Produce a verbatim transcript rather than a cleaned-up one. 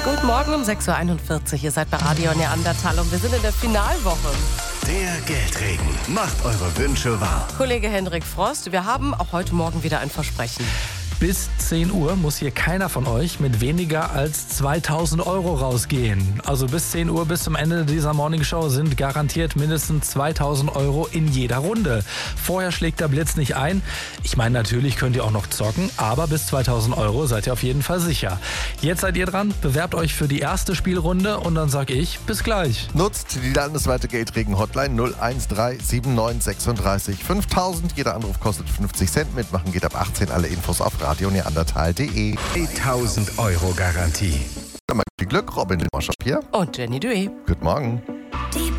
Guten Morgen um sechs Uhr einundvierzig. Ihr seid bei Radio Neandertal und wir sind in der Finalwoche. Der Geldregen macht eure Wünsche wahr. Kollege Hendrik Frost, wir haben auch heute Morgen wieder ein Versprechen. Bis zehn Uhr muss hier keiner von euch mit weniger als zweitausend Euro rausgehen. Also bis zehn Uhr, bis zum Ende dieser Morningshow sind garantiert mindestens zweitausend Euro in jeder Runde. Vorher schlägt der Blitz nicht ein. Ich meine, natürlich könnt ihr auch noch zocken, aber bis zweitausend Euro seid ihr auf jeden Fall sicher. Jetzt seid ihr dran, bewerbt euch für die erste Spielrunde und dann sag ich, bis gleich. Nutzt die landesweite Geldregen-Hotline null eins drei sieben neun sechsunddreißig fünftausend. Jeder Anruf kostet fünfzig Cent. Mitmachen geht ab achtzehn. Alle Infos auf radio neandertal punkt de. tausend Euro Garantie. Dann mal viel Glück, Robin Moschap hier. Und Jenny Dué. Guten Morgen.